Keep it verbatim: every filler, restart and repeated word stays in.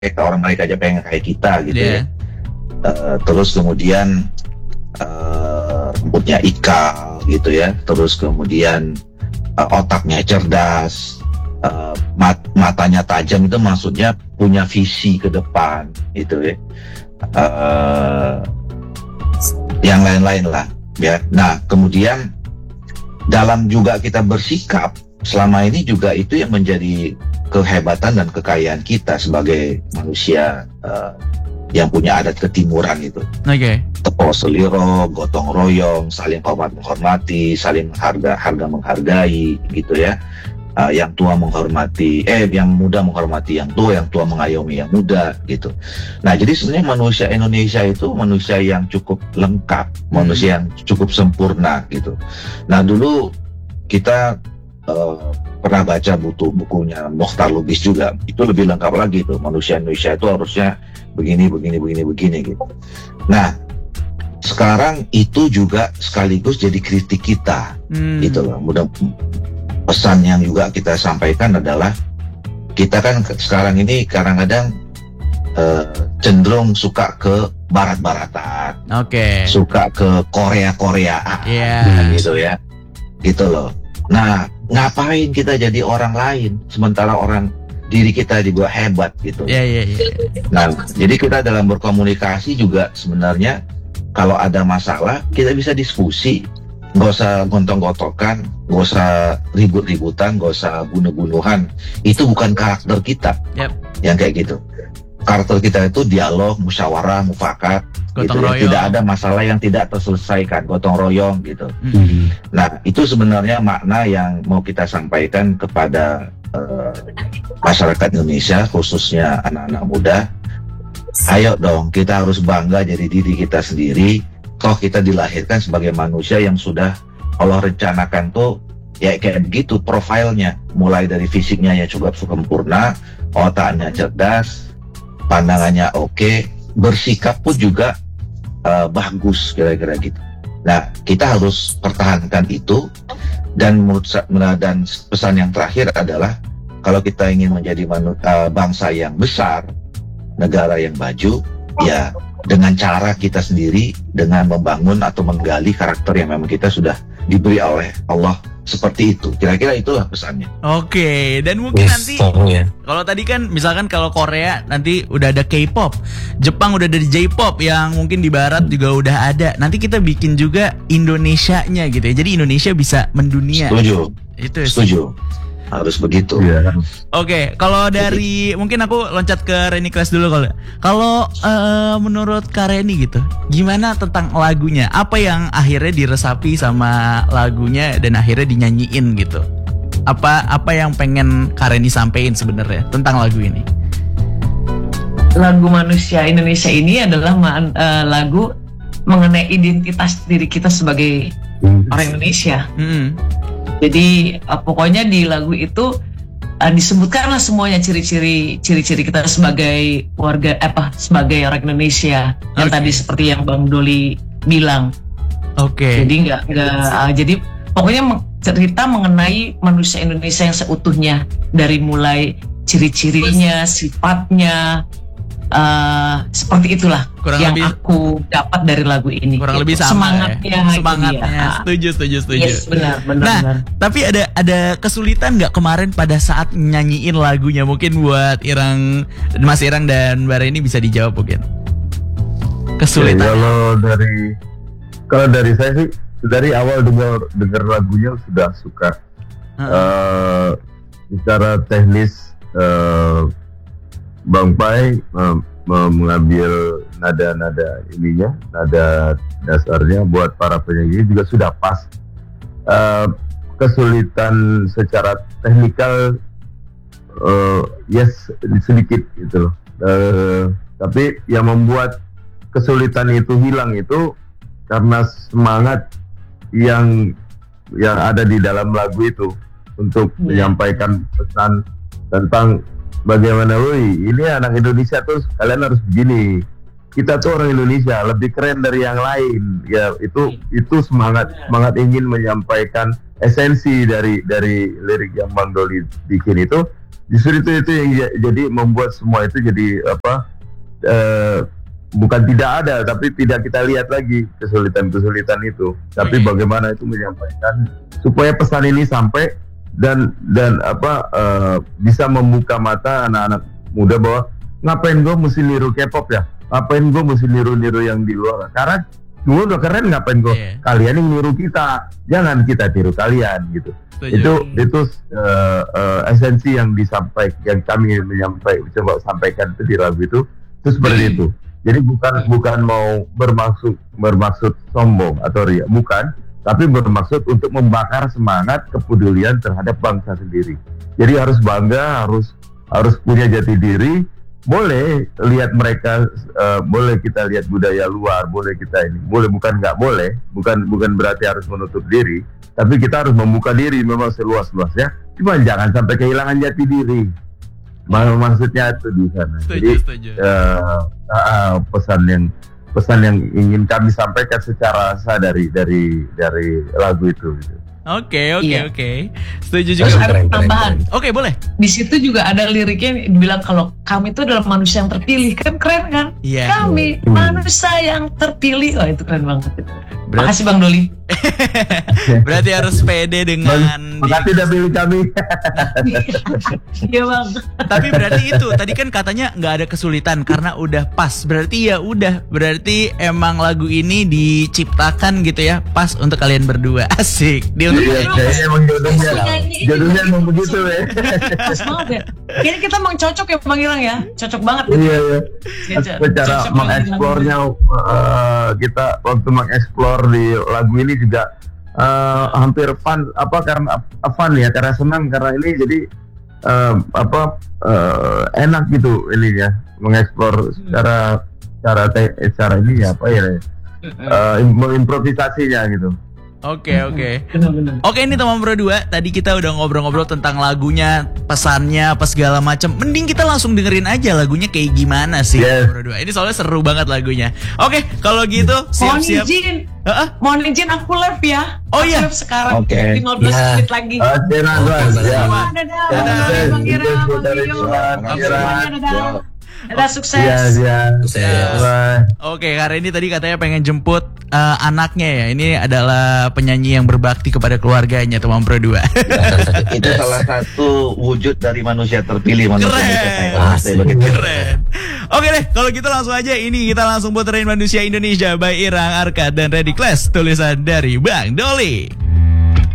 orang mereka aja pengen kayak kita gitu Yeah. ya. Uh, terus kemudian uh, rambutnya ikal gitu ya. Terus kemudian uh, otaknya cerdas, uh, mat- matanya tajam, itu maksudnya punya visi ke depan gitu ya. Uh, yang lain-lain lah ya. Nah kemudian dalam juga kita bersikap selama ini juga itu yang menjadi kehebatan dan kekayaan kita sebagai manusia uh, yang punya adat ketimuran itu. Oke. Okay. Tepo seliro, gotong royong, saling hormat menghormati, saling harga harga menghargai gitu ya. Uh, yang tua menghormati, eh yang muda menghormati yang tua, yang tua mengayomi yang muda gitu. Nah jadi sebenarnya manusia Indonesia itu manusia yang cukup lengkap, hmm. manusia yang cukup sempurna gitu. Nah dulu kita uh, pernah baca buku bukunya Mokhtar Lubis juga, itu lebih lengkap lagi tuh, manusia Indonesia itu harusnya begini begini begini begini gitu. Nah sekarang itu juga sekaligus jadi kritik kita hmm. gitu loh. Mudah pesan yang juga kita sampaikan adalah kita kan sekarang ini kadang-kadang uh, cenderung suka ke barat-baratan, okay. suka ke Korea-Koreaan, yeah. gitu ya, gitu loh. Nah ngapain kita jadi orang lain sementara orang diri kita juga hebat gitu. Yeah, yeah, yeah. Nah jadi kita dalam berkomunikasi juga sebenarnya kalau ada masalah kita bisa diskusi. Nggak usah gontong-gotokan, nggak usah ribut-ributan, nggak usah bunuh-bunuhan. Itu bukan karakter kita, yep. yang kayak gitu. Karakter kita itu dialog, musyawarah, mufakat, gitu. Ya. Tidak ada masalah yang tidak terselesaikan, gotong royong gitu. Mm-hmm. Nah itu sebenarnya makna yang mau kita sampaikan kepada uh, masyarakat Indonesia, khususnya anak-anak muda. Ayo dong, kita harus bangga jadi diri kita sendiri. Toh kita dilahirkan sebagai manusia yang sudah Allah rencanakan tuh ya kayak begitu profilnya, mulai dari fisiknya yang cukup sempurna, otaknya cerdas, pandangannya oke, bersikap pun juga uh, bagus kira-kira gitu. Nah kita harus pertahankan itu, dan menurut dan pesan yang terakhir adalah kalau kita ingin menjadi manu, uh, bangsa yang besar, negara yang maju, ya dengan cara kita sendiri, dengan membangun atau menggali karakter yang memang kita sudah diberi oleh Allah seperti itu. Kira-kira itulah pesannya. Oke, okay. Dan mungkin yes, nanti ya. Kalau tadi kan misalkan kalau Korea nanti udah ada K-pop, Jepang udah ada J-pop, yang mungkin di barat juga udah ada. Nanti kita bikin juga Indonesianya gitu ya. Jadi Indonesia bisa mendunia. Setuju. Itu setuju. Harus begitu. Yeah. Oke, okay, kalau dari mungkin aku loncat ke Reni Class dulu kalau. Kalau uh, menurut Kak Reni gitu, gimana tentang lagunya? Apa yang akhirnya diresapi sama lagunya dan akhirnya dinyanyiin gitu? Apa apa yang pengen Kak Reni sampein sebenarnya tentang lagu ini? Lagu Manusia Indonesia ini adalah ma- uh, lagu mengenai identitas diri kita sebagai hmm. orang Indonesia. Hmm. Jadi uh, pokoknya di lagu itu uh, disebutkanlah semuanya ciri-ciri ciri-ciri kita sebagai warga apa sebagai orang Indonesia yang okay. tadi seperti yang Bang Doli bilang. Oke. Okay. Jadi nggak nggak uh, jadi pokoknya cerita mengenai manusia Indonesia yang seutuhnya dari mulai ciri-cirinya, sifatnya. Uh, seperti itulah kurang yang lebih, aku dapat dari lagu ini. Kurang gitu. lebih sama semangatnya, ya. Semangatnya. Ya. Setuju, setuju, setuju. Yes, benar, benar. Nah, benar. tapi ada ada kesulitan nggak kemarin pada saat nyanyiin lagunya? Mungkin buat Irang, Mas Irang dan Mbak Reni bisa dijawab mungkin. Kesulitan. Ya, kalau dari kalau dari saya sih dari awal dengar dengar lagunya sudah suka. Uh-huh. Uh, secara teknis. Uh, Bang Pai um, mengambil nada-nada ininya, nada dasarnya buat para penyanyi juga sudah pas. Uh, kesulitan secara teknikal, uh, yes sedikit gitu loh. Uh, tapi yang membuat kesulitan itu hilang itu karena semangat yang yang ada di dalam lagu itu untuk yeah. menyampaikan pesan tentang bagaimana, woi, ini anak Indonesia tuh kalian harus begini. Kita tuh orang Indonesia lebih keren dari yang lain. Ya itu itu semangat semangat ingin menyampaikan esensi dari dari lirik yang Bang Doli bikin itu justru itu itu yang jadi membuat semua itu jadi apa? Uh, bukan tidak ada, tapi tidak kita lihat lagi kesulitan-kesulitan itu. Tapi bagaimana itu menyampaikan supaya pesan ini sampai dan dan apa uh, bisa membuka mata anak-anak muda bahwa ngapain gue mesti niru K-pop ya? Ngapain gue mesti niru-niru yang di luar? Karena gue udah keren, ngapain gue? Yeah. Kalian yang niru kita, jangan kita tiru kalian gitu. Tujuh. Itu itu uh, uh, esensi yang disampaikan, yang kami menyampaikan, coba sampaikan itu di lagu itu, itu seperti itu. Jadi bukan bukan mau bermaksud bermaksud sombong atau ria, bukan, tapi bermaksud untuk membakar semangat kepedulian terhadap bangsa sendiri. Jadi harus bangga, harus harus punya jati diri. Boleh lihat mereka, uh, boleh kita lihat budaya luar, boleh kita ini, boleh bukan nggak boleh, bukan bukan berarti harus menutup diri, tapi kita harus membuka diri memang seluas-luasnya. Cuma jangan sampai kehilangan jati diri. Maksudnya itu di sana. Setuju, Jadi setuju. Uh, uh, pesan yang pesan yang ingin kami sampaikan secara sah dari dari dari lagu itu. Gitu. Oke oke Iya. oke. Setuju juga. Terus ada tambahan. Oke boleh. Di situ juga ada liriknya bilang kalau kami itu adalah manusia yang terpilih, kan keren kan? Iya. Kami Hmm. manusia yang terpilih. Oh itu keren banget. Berat- Makasih Bang Doli. Berarti harus pede dengan Makasih udah pilih kami. Iya Bang. Tapi berarti itu tadi kan katanya nggak ada kesulitan karena udah pas. Berarti ya udah. Berarti emang lagu ini diciptakan gitu ya pas untuk kalian berdua. Asik. Dia untuk Iya, kayaknya emang jodohnya. Jodohnya emang begitu ya. Pas banget ya. Kayaknya kita emang cocok ya Bang Irang ya. Cocok banget. Iya iya. Cocok- Secara cocok mengeksplornya, uh, kita waktu mengeksplor di lagu ini juga uh, hampir fun, apa karena uh, fun ya, karena senang, karena ini jadi uh, apa uh, enak gitu ininya mengeksplor secara secara te- secara ini ya apa ya uh, improvisasinya gitu. Oke oke. Benar-benar. Oke ini teman Bro dua, tadi kita udah ngobrol-ngobrol tentang lagunya, pesannya, apa segala macam. Mending kita langsung dengerin aja lagunya kayak gimana sih, Yes. Bro dua. Ini soalnya seru banget lagunya. Oke, kalau gitu Mohon siap-siap. izin. Heeh. Mohon izin aku live ya. Oh, Aku iya. live sekarang. Oke. lima belas Ya. menit lagi. Oke, Nazwa. Ya. Wah, dadah. Ya, Dadah, ya, Bang Ira, ya, Bang dari Rio. Tuhan, Bang Ira. semuanya, dadah. Dadah, sukses. Iya, iya. Sukses. Bye. Oke, karena ini tadi katanya pengen jemput eh, anaknya ya. Ini adalah penyanyi yang berbakti kepada keluarganya, teman Bro dua. Itu salah satu wujud dari manusia terpilih, manusia Keren. Indonesia. Asik. Begitu. Keren. Oke deh, kalau gitu langsung aja ini kita langsung puterin Manusia Indonesia by Irang Arkad dan Ready Class, tulisan dari Bang Doli.